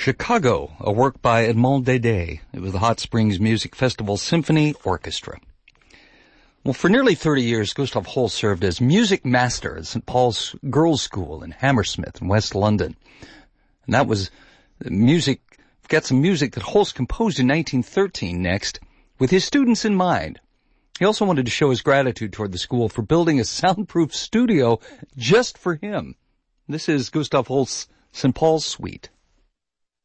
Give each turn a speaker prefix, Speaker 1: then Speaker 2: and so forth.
Speaker 1: Chicago, a work by Edmond Dede. It was the Hot Springs Music Festival Symphony Orchestra. Well, for nearly 30 years, Gustav Holst served as music master at St. Paul's Girls' School in Hammersmith in West London. And that was music, got some music that Holst composed in 1913 next, with his students in mind. He also wanted to show his gratitude toward the school for building a soundproof studio just for him. This is Gustav Holst's St. Paul's Suite.